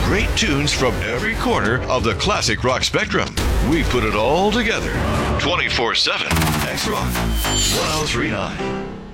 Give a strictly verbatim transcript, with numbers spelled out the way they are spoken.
great tunes from every corner of the classic rock spectrum. We put it all together. twenty-four seven X Rock one oh three point nine.